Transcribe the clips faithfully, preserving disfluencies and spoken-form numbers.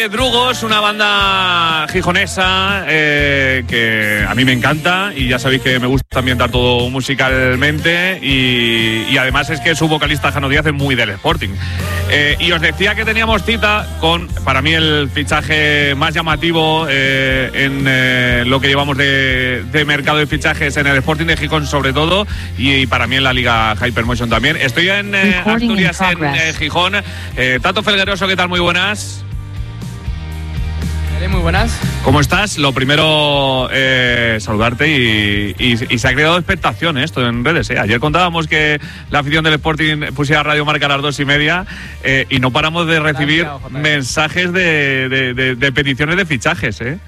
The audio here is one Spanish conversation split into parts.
de Drugos, una banda gijonesa eh, que a mí me encanta y ya sabéis que me gusta ambientar todo musicalmente y, y además es que su vocalista Jano Díaz es muy del Sporting. Eh, y os decía que teníamos cita con, para mí, el fichaje más llamativo eh, en eh, lo que llevamos de, de mercado de fichajes en el Sporting de Gijón sobre todo y, y para mí en la Liga Hypermotion también. Estoy en eh, Asturias, en eh, Gijón. Eh, Tato Felgueroso, ¿qué tal? Muy buenas. Muy buenas. ¿Cómo estás? Lo primero, eh, saludarte y, y, y se ha creado expectación ¿eh? esto en redes. ¿eh? Ayer contábamos que la afición del Sporting pusiera Radio Marca a las dos y media eh, y no paramos de recibir mensajes de, de, de, de peticiones de fichajes. ¿eh?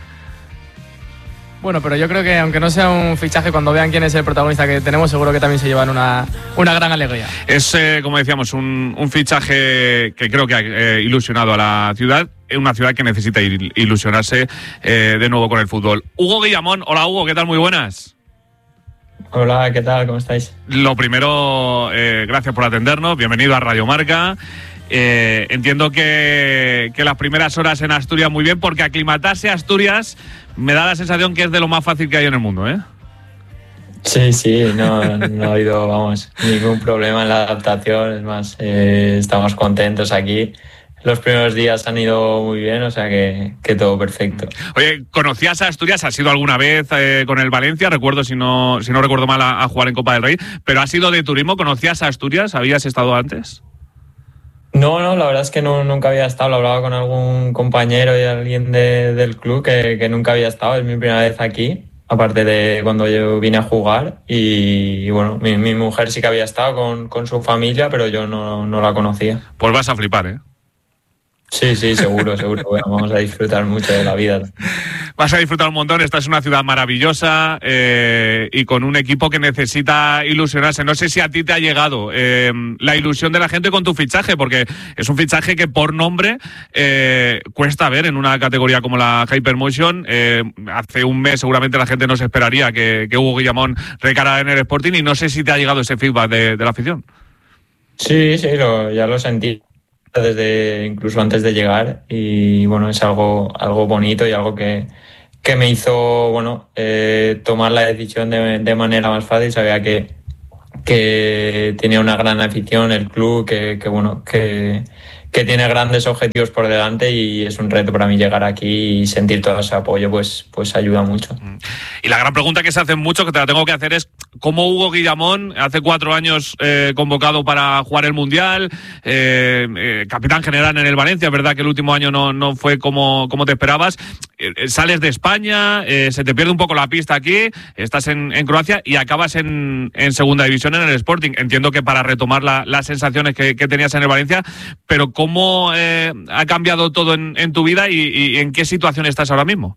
Bueno, pero yo creo que aunque no sea un fichaje, cuando vean quién es el protagonista que tenemos, seguro que también se llevan una, una gran alegría. Es, eh, como decíamos, un, un fichaje que creo que ha eh, ilusionado a la ciudad, una ciudad que necesita il- ilusionarse eh, de nuevo con el fútbol. Hugo Guillamón, hola Hugo, ¿qué tal? Muy buenas. Hola, ¿qué tal? ¿Cómo estáis? Lo primero, eh, gracias por atendernos, bienvenido a Radio Marca. Eh, entiendo que, que las primeras horas en Asturias muy bien, porque aclimatarse a Asturias me da la sensación que es de lo más fácil que hay en el mundo, ¿eh? Sí, sí, no, no ha habido, vamos, ningún problema en la adaptación, es más, eh, estamos contentos aquí. Los primeros días han ido muy bien, o sea que, que todo perfecto. Oye, ¿conocías a Asturias? ¿Has ido alguna vez eh, con el Valencia? Recuerdo, si no, si no recuerdo mal, a, a jugar en Copa del Rey, pero ¿has ido de turismo? ¿Conocías a Asturias? ¿Habías estado antes? No, no, la verdad es que no, nunca había estado, lo hablaba con algún compañero y alguien de, del club que, que nunca había estado, es mi primera vez aquí, aparte de cuando yo vine a jugar y, y bueno, mi, mi mujer sí que había estado con, con su familia, pero yo no, no la conocía. Pues vas a flipar, ¿eh? Sí, sí, seguro, seguro. Bueno, vamos a disfrutar mucho de la vida. Vas a disfrutar un montón. Esta es una ciudad maravillosa eh, y con un equipo que necesita ilusionarse. No sé si a ti te ha llegado eh, la ilusión de la gente con tu fichaje, porque es un fichaje que por nombre eh, cuesta ver en una categoría como la Hypermotion. Eh, hace un mes seguramente la gente no se esperaría que, que Hugo Guillamón recarara en el Sporting y no sé si te ha llegado ese feedback de, de la afición. Sí, sí, lo, ya lo sentí desde incluso antes de llegar y bueno, es algo, algo bonito y algo que, que me hizo bueno eh, tomar la decisión de, de manera más fácil. Sabía que, que tenía una gran afición el club, que, que bueno que, que tiene grandes objetivos por delante y es un reto para mí llegar aquí y sentir todo ese apoyo, pues, pues ayuda mucho. Y la gran pregunta que se hace mucho, que te la tengo que hacer, es ¿cómo Hugo Guillamón, hace cuatro años eh, convocado para jugar el Mundial, eh, eh, capitán general en el Valencia, es verdad que el último año no, no fue como, como te esperabas, eh, sales de España, eh, se te pierde un poco la pista aquí, estás en, en Croacia y acabas en, en segunda división en el Sporting? Entiendo que para retomar la, las sensaciones que, que tenías en el Valencia, pero ¿cómo eh, ha cambiado todo en, en tu vida y, y en qué situación estás ahora mismo?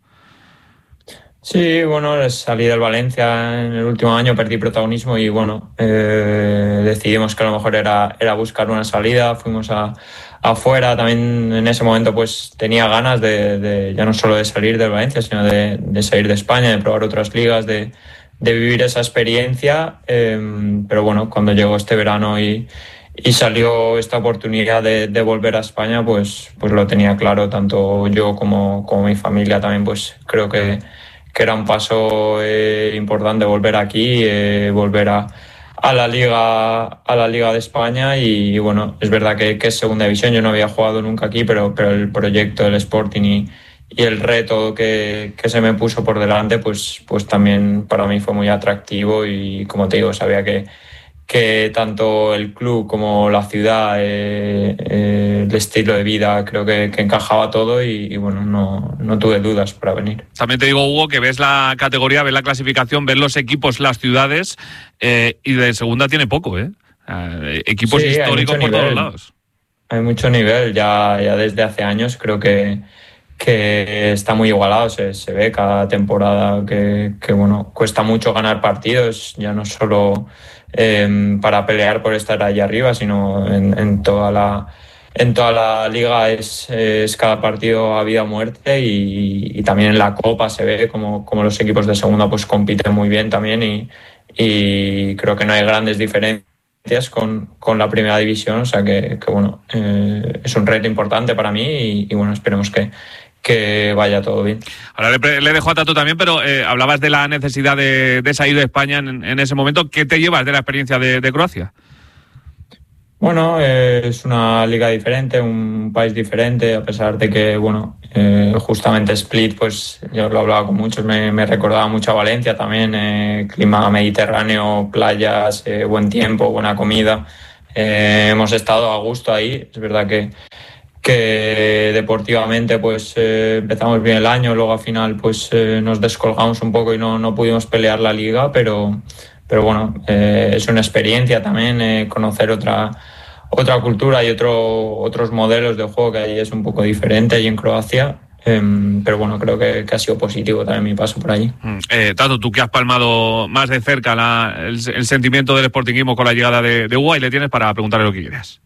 Sí, bueno, salí del Valencia en el último año, perdí protagonismo y bueno, eh, decidimos que a lo mejor era, era buscar una salida, fuimos a, afuera, también en ese momento pues tenía ganas de, de ya no solo de salir del Valencia, sino de, de salir de España, de probar otras ligas, de, de vivir esa experiencia, eh, pero bueno, cuando llegó este verano y Y salió esta oportunidad de, de volver a España, pues, pues lo tenía claro, tanto yo como, como mi familia también, pues creo que, que era un paso eh, importante volver aquí, eh, volver a, a la Liga a la Liga de España y, y bueno, es verdad que, que es segunda división, yo no había jugado nunca aquí, pero, pero el proyecto del Sporting y, y el reto que, que se me puso por delante, pues, pues también para mí fue muy atractivo y como te digo, sabía que que tanto el club como la ciudad, eh, eh, el estilo de vida, creo que, que encajaba todo y, y bueno, no, no tuve dudas para venir. También te digo, Hugo, que ves la categoría, ves la clasificación, ves los equipos, las ciudades, eh, y de segunda tiene poco, ¿eh? Eh, equipos sí, históricos por todos lados. Hay mucho nivel, ya, ya desde hace años creo que, que está muy igualado, se, se ve cada temporada que, que bueno, cuesta mucho ganar partidos, ya no solo Eh, para pelear por estar allá arriba, sino en, en toda la en toda la liga es, es cada partido a vida o muerte y, y también en la Copa se ve como, como los equipos de segunda pues compiten muy bien también y, y creo que no hay grandes diferencias con, con la primera división, o sea que, que bueno, eh, es un reto importante para mí y, y bueno, esperemos que, que vaya todo bien. Ahora le, le dejo a Tato también, pero eh, hablabas de la necesidad de, de salir de España en, en ese momento. ¿Qué te llevas de la experiencia de, de Croacia? Bueno, eh, es una liga diferente, un país diferente, a pesar de que, bueno, eh, justamente Split, pues yo lo hablaba con muchos, me, me recordaba mucho a Valencia también, eh, clima mediterráneo, playas, eh, buen tiempo, buena comida. Eh, hemos estado a gusto ahí, es verdad que que deportivamente pues eh, empezamos bien el año, luego al final pues eh, nos descolgamos un poco y no, no pudimos pelear la liga, pero, pero bueno, eh, es una experiencia también eh, conocer otra, otra cultura y otro, otros modelos de juego que ahí es un poco diferente allí en Croacia. Eh, pero bueno, creo que, que ha sido positivo también mi paso por allí. Eh, Tato, tú que has palmado más de cerca la, el, el sentimiento del sportingismo con la llegada de, de Hugo, y le tienes para preguntarle lo que quieras.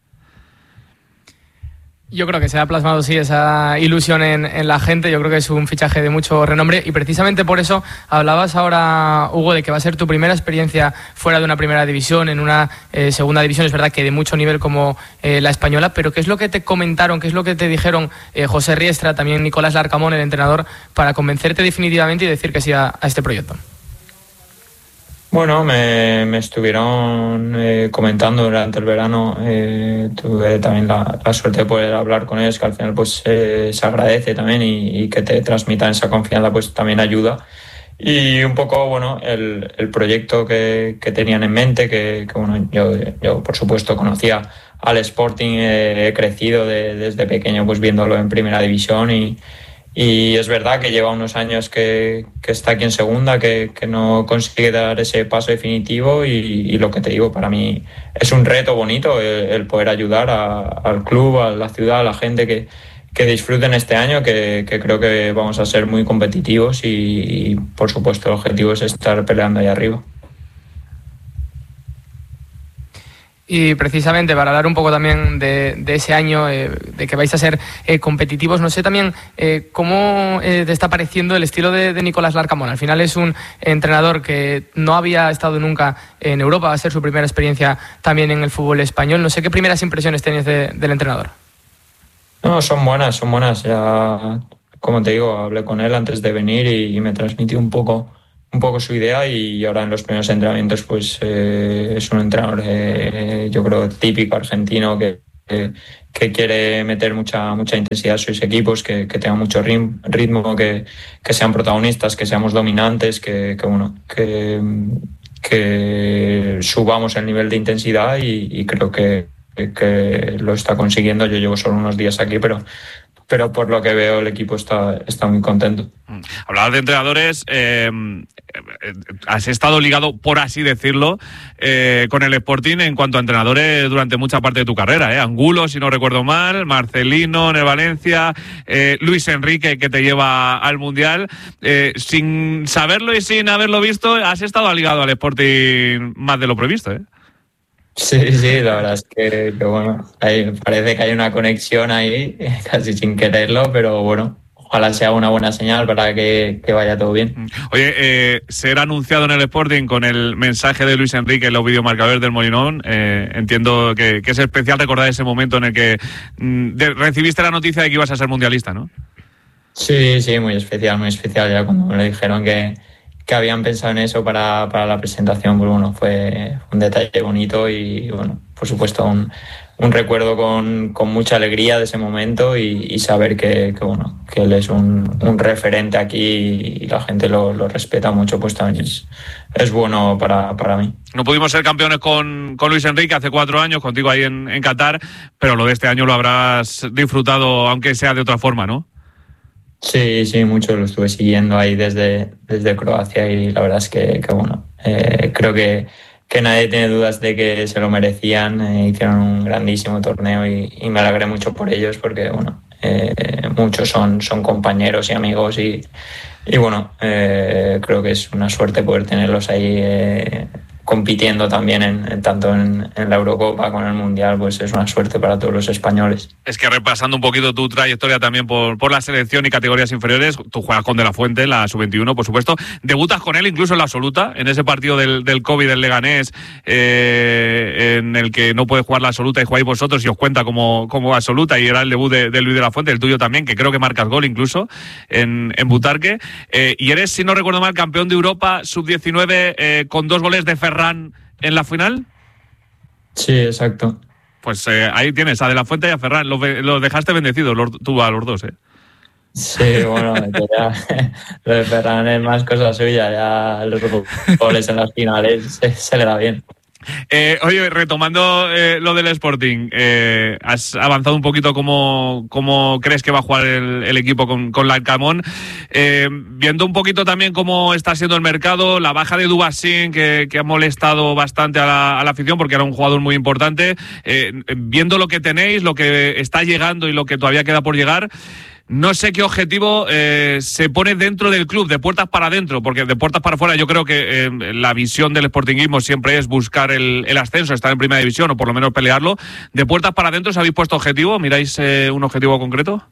Yo creo que se ha plasmado, sí, esa ilusión en, en la gente. Yo creo que es un fichaje de mucho renombre y precisamente por eso hablabas ahora, Hugo, de que va a ser tu primera experiencia fuera de una primera división, en una eh, segunda división. Es verdad que de mucho nivel como eh, la española, pero ¿qué es lo que te comentaron, qué es lo que te dijeron eh, José Riestra, también Nicolás Larcamón, el entrenador, para convencerte definitivamente y decir que sí a, a este proyecto? Bueno, me, me estuvieron eh, comentando durante el verano, eh, tuve también la, la suerte de poder hablar con ellos, que al final pues eh, se agradece también y, y que te transmitan esa confianza pues también ayuda. Y un poco, bueno, el, el proyecto que, que tenían en mente, que, que bueno, yo, yo por supuesto conocía al Sporting, eh, he crecido de, desde pequeño pues viéndolo en primera división y Y es verdad que lleva unos años que, que está aquí en segunda, que, que no consigue dar ese paso definitivo y, y lo que te digo, para mí es un reto bonito el, el poder ayudar a, al club, a la ciudad, a la gente que, que disfruten este año, que, que creo que vamos a ser muy competitivos y, y por supuesto el objetivo es estar peleando ahí arriba. Y precisamente para hablar un poco también de, de ese año, eh, de que vais a ser eh, competitivos, no sé también eh, cómo eh, te está pareciendo el estilo de, de Nicolás Larcamón. Al final es un entrenador que no había estado nunca en Europa, va a ser su primera experiencia también en el fútbol español. No sé qué primeras impresiones tenéis de, del entrenador. No, son buenas, son buenas. Ya, como te digo, hablé con él antes de venir y, y me transmitió un poco... un poco su idea y ahora en los primeros entrenamientos pues eh, es un entrenador eh, yo creo típico argentino que, que, que quiere meter mucha mucha intensidad a sus equipos, que, que tengan mucho ritmo, que, que sean protagonistas, que seamos dominantes, que, que bueno que, que subamos el nivel de intensidad y, y creo que, que lo está consiguiendo. Yo llevo solo unos días aquí, pero pero por lo que veo el equipo está, está muy contento. Hablabas de entrenadores, eh, has estado ligado, por así decirlo, eh, con el Sporting en cuanto a entrenadores durante mucha parte de tu carrera, ¿eh? Angulo, si no recuerdo mal, Marcelino en el Valencia, eh, Luis Enrique, que te lleva al Mundial. Eh, sin saberlo y sin haberlo visto, has estado ligado al Sporting más de lo previsto, ¿eh? Sí, sí, la verdad es que, que bueno, hay, parece que hay una conexión ahí, casi sin quererlo, pero bueno, ojalá sea una buena señal para que, que vaya todo bien. Oye, eh, ser anunciado en el Sporting con el mensaje de Luis Enrique en los videomarcadores del Molinón, eh, entiendo que, que es especial recordar ese momento en el que mm, de, recibiste la noticia de que ibas a ser mundialista, ¿no? Sí, sí, muy especial, muy especial. Ya cuando me dijeron que, que habían pensado en eso para, para la presentación, pues bueno, fue un detalle bonito y bueno, por supuesto un, un recuerdo con, con mucha alegría de ese momento y, y saber que, que bueno, que él es un, un referente aquí y la gente lo, lo respeta mucho, pues también es, es bueno para, para mí. No pudimos ser campeones con, con Luis Enrique hace cuatro años, contigo ahí en, en Qatar, pero lo de este año lo habrás disfrutado, aunque sea de otra forma, ¿no? Sí, sí, mucho, lo estuve siguiendo ahí desde, desde Croacia y la verdad es que, que bueno, eh, creo que, que nadie tiene dudas de que se lo merecían, eh, hicieron un grandísimo torneo y, y me alegré mucho por ellos porque, bueno, eh, muchos son, son compañeros y amigos y, y bueno, eh, creo que es una suerte poder tenerlos ahí eh, compitiendo también en, en tanto en, en la Eurocopa como en el Mundial, pues es una suerte para todos los españoles. Es que repasando un poquito tu trayectoria también por, por la selección y categorías inferiores, tú juegas con De La Fuente, la sub veintiuno, por supuesto, debutas con él incluso en la absoluta, en ese partido del, del COVID del Leganés, eh, en el que no puede jugar la absoluta y jugáis vosotros y os cuenta como, como absoluta, y era el debut de, de Luis De La Fuente, el tuyo también, que creo que marcas gol incluso en, en Butarque, eh, y eres, si no recuerdo mal, campeón de Europa sub diecinueve eh, con dos goles de Ferran en la final. Sí, exacto. Pues eh, ahí tienes a De La Fuente y a Ferran, los, los dejaste bendecidos los, tú a los dos, ¿eh? Sí, bueno, ya, lo de Ferran es más cosa suya, ya los goles en las finales se, se le da bien. Eh, oye, retomando eh, lo del Sporting, eh, has avanzado un poquito cómo, cómo crees que va a jugar el, el equipo con, con Larcamón. Eh, viendo un poquito también cómo está siendo el mercado, la baja de Dubassin, que, que ha molestado bastante a la, a la afición porque era un jugador muy importante. Eh, viendo lo que tenéis, lo que está llegando y lo que todavía queda por llegar, no sé qué objetivo eh, se pone dentro del club, de puertas para adentro, porque de puertas para afuera yo creo que eh, la visión del sportinguismo siempre es buscar el, el ascenso, estar en primera división o por lo menos pelearlo. ¿De puertas para adentro os habéis puesto objetivo? ¿Miráis eh, un objetivo concreto?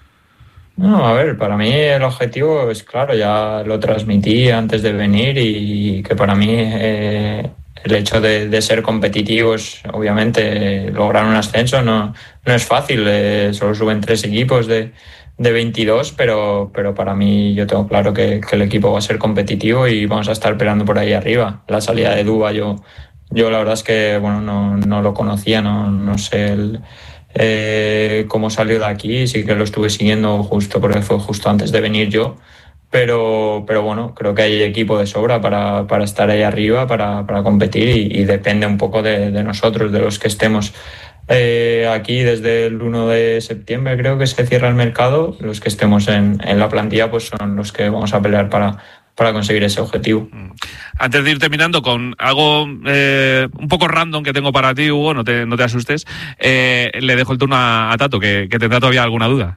No, a ver, para mí el objetivo es claro, ya lo transmití antes de venir y que para mí eh, el hecho de, de ser competitivos, obviamente, eh, lograr un ascenso no, no es fácil, eh, solo suben tres equipos de de veintidós, pero, pero para mí yo tengo claro que, que el equipo va a ser competitivo y vamos a estar peleando por ahí arriba. La salida de Duba yo, yo la verdad es que bueno, no, no lo conocía, no, no sé el, eh, cómo salió de aquí, sí que lo estuve siguiendo justo porque fue justo antes de venir yo, pero, pero bueno, creo que hay equipo de sobra para, para estar ahí arriba, para, para competir y, y depende un poco de, de nosotros, de los que estemos Eh, aquí desde el uno de septiembre creo que se cierra el mercado. Los que estemos en, en la plantilla pues son los que vamos a pelear para, para conseguir ese objetivo. Antes de ir terminando con algo eh, un poco random que tengo para ti, Hugo, no te, no te asustes, eh, le dejo el turno a, a Tato, que, que tendrá todavía alguna duda.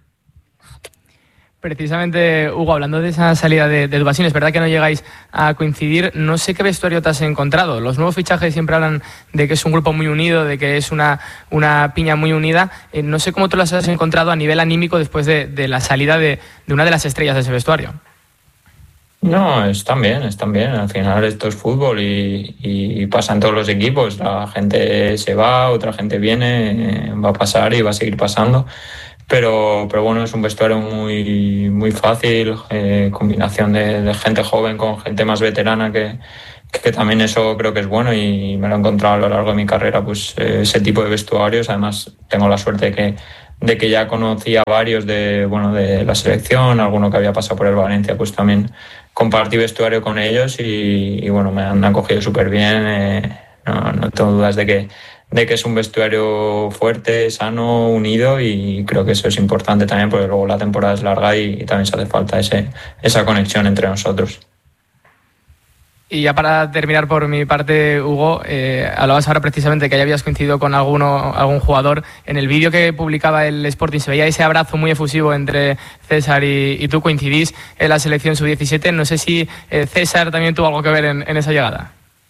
Precisamente, Hugo, hablando de esa salida de, de Dubassin, es verdad que no llegáis a coincidir. No sé qué vestuario te has encontrado. Los nuevos fichajes siempre hablan de que es un grupo muy unido, de que es una, una piña muy unida. Eh, no sé cómo te las has encontrado a nivel anímico después de, de la salida de, de una de las estrellas de ese vestuario. No, están bien, están bien. Al final esto es fútbol y, y pasa en todos los equipos. La gente se va, otra gente viene, va a pasar y va a seguir pasando. Pero, pero bueno, es un vestuario muy, muy fácil, eh, combinación de, de gente joven con gente más veterana, que, que también eso creo que es bueno y me lo he encontrado a lo largo de mi carrera, pues eh, ese tipo de vestuarios. Además tengo la suerte de que, de que ya conocía a varios de, bueno, de la selección, alguno que había pasado por el Valencia, pues también compartí vestuario con ellos y, y bueno, me han acogido súper bien, eh, no, no tengo dudas de que de que es un vestuario fuerte, sano, unido y creo que eso es importante también porque luego la temporada es larga y, y también se hace falta ese, esa conexión entre nosotros. Y ya para terminar por mi parte, Hugo, eh, hablabas ahora precisamente que ya habías coincidido con alguno, algún jugador. En el vídeo que publicaba el Sporting se veía ese abrazo muy efusivo entre César y, y tú, coincidís en la selección sub diecisiete. No sé si eh, César también tuvo algo que ver en, en esa llegada.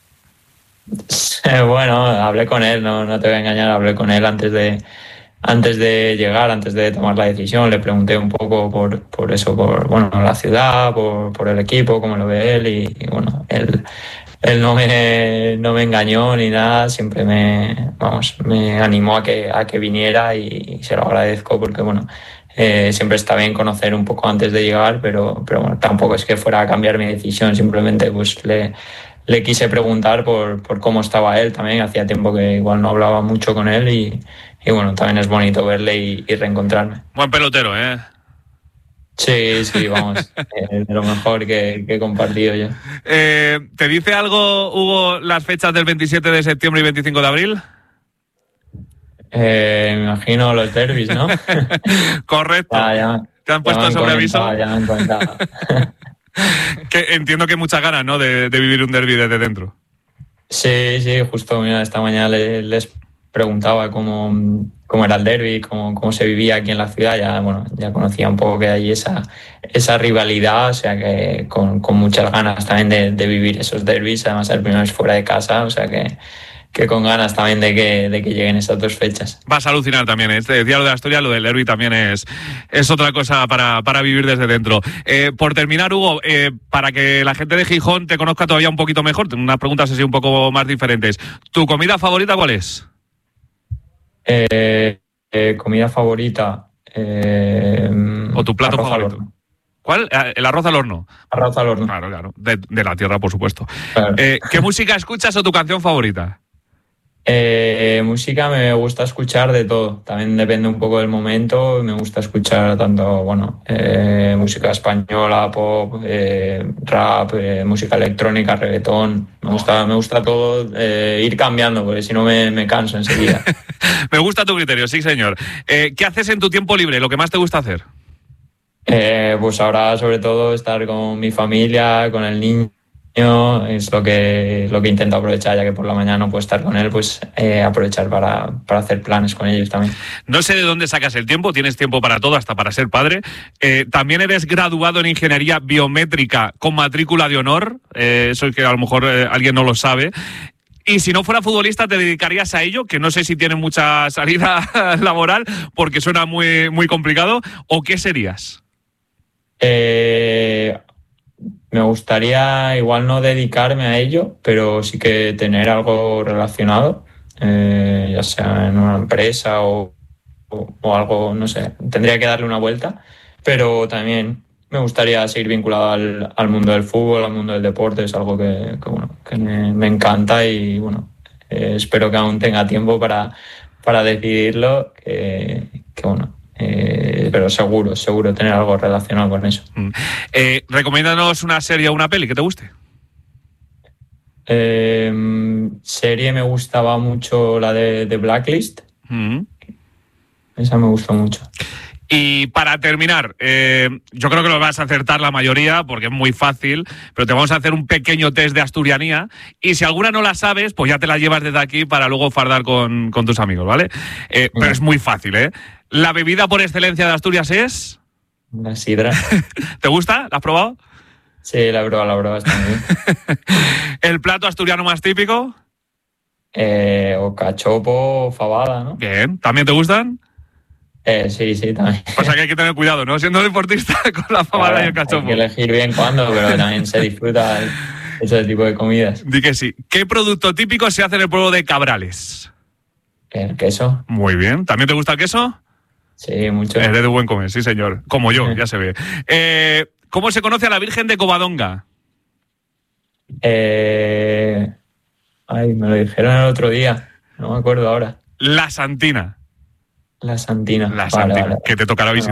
Bueno, hablé con él, no, no te voy a engañar, hablé con él antes de, antes de llegar, antes de tomar la decisión. Le pregunté un poco por, por eso, por bueno, la ciudad, por, por el equipo, cómo lo ve él y, y bueno, él, él no me, no me engañó ni nada, siempre me, vamos, me animó a que, a que viniera y, y se lo agradezco porque bueno, eh, siempre está bien conocer un poco antes de llegar, pero, pero bueno, tampoco es que fuera a cambiar mi decisión, simplemente pues le Le quise preguntar por, por cómo estaba él también. Hacía tiempo que igual no hablaba mucho con él y, y bueno, también es bonito verle y, y reencontrarme. Buen pelotero, ¿eh? Sí, sí, vamos. eh, de lo mejor que, que he compartido yo. Eh, ¿Te dice algo, Hugo, las fechas del veintisiete de septiembre y veinticinco de abril? Eh, me imagino los derbis, ¿no? Correcto. Ya, ya, ¿Te han puesto sobre aviso? Ya me han contado. Que entiendo que muchas ganas, ¿no?, de, de vivir un derbi desde dentro. Sí, sí, justo mira, esta mañana les, les preguntaba cómo, cómo era el derbi, cómo, cómo se vivía aquí en la ciudad. Ya, bueno, ya conocía un poco que hay esa, esa rivalidad, o sea que con, con muchas ganas también de, de vivir esos derbis, además el primero es fuera de casa, o sea que, que con ganas también de que, de que lleguen esas dos fechas. Vas a alucinar también, ¿eh? Te decía lo de Asturias, lo del derbi también es, es otra cosa para, para vivir desde dentro. Eh, por terminar, Hugo, eh, para que la gente de Gijón te conozca todavía un poquito mejor, tengo unas preguntas así un poco más diferentes. ¿Tu comida favorita cuál es? Eh, eh, comida favorita. Eh, ¿O tu plato favorito? ¿Cuál? ¿El arroz al horno? Arroz al horno. Claro, claro. De, de la tierra, por supuesto. Claro. Eh, ¿Qué música escuchas o tu canción favorita? Eh, música me gusta escuchar de todo. También depende un poco del momento. Me gusta escuchar tanto, bueno, eh, música española, pop, eh, rap, eh, música electrónica, reggaetón. Me gusta, me gusta todo, eh, ir cambiando, porque si no me, me canso enseguida. Me gusta tu criterio, sí, señor. Eh, ¿Qué haces en tu tiempo libre? ¿Lo que más te gusta hacer? Eh, pues ahora, sobre todo, estar con mi familia, con el niño. Es lo que, lo que intento aprovechar, ya que por la mañana no puedo estar con él, pues eh, aprovechar para, para hacer planes con ellos también. No sé de dónde sacas el tiempo, tienes tiempo para todo, hasta para ser padre. Eh, también eres graduado en Ingeniería Biométrica con matrícula de honor, eh, eso es que a lo mejor eh, alguien no lo sabe. Y si no fuera futbolista, ¿te dedicarías a ello? Que no sé si tiene mucha salida laboral, porque suena muy, muy complicado. ¿O qué serías? Eh... Me gustaría igual no dedicarme a ello, pero sí que tener algo relacionado, eh, ya sea en una empresa o, o, o algo, no sé, tendría que darle una vuelta, pero también me gustaría seguir vinculado al, al mundo del fútbol, al mundo del deporte, es algo que, que, bueno, que me, me encanta y bueno, eh, espero que aún tenga tiempo para, para decidirlo, que, que bueno. Eh, pero seguro, seguro tener algo relacionado con eso. Mm. Eh, recomiéndanos una serie o una peli que te guste. Eh, serie me gustaba mucho la de, de Blacklist. Mm. Esa me gustó mucho. Y para terminar, eh, yo creo que lo vas a acertar la mayoría porque es muy fácil, pero te vamos a hacer un pequeño test de asturianía y si alguna no la sabes, pues ya te la llevas desde aquí para luego fardar con, con tus amigos, ¿vale? Eh, pero es muy fácil, ¿eh? ¿La bebida por excelencia de Asturias es? La sidra. ¿Te gusta? ¿La has probado? Sí, la he probado, la he probado, está muy bien. ¿El plato asturiano más típico? Eh, o cachopo o fabada, ¿no? Bien. ¿También te gustan? Eh, sí, sí, también. O sea que hay que tener cuidado, ¿no? Siendo deportista con la fabada Claro, y el cachopo. hay que elegir bien cuándo, pero también se disfruta ese tipo de comidas. Di que sí. ¿Qué producto típico se hace en el pueblo de Cabrales? El queso. Muy bien. ¿También te gusta el queso? Sí, mucho. Eres de buen comer, sí, señor. Como yo, ya se ve. Eh, ¿Cómo se conoce a la Virgen de Covadonga? Eh... Ay, me lo dijeron el otro día. No me acuerdo ahora. La Santina. La Santina. La vale, Santina, vale. que te tocará visitar.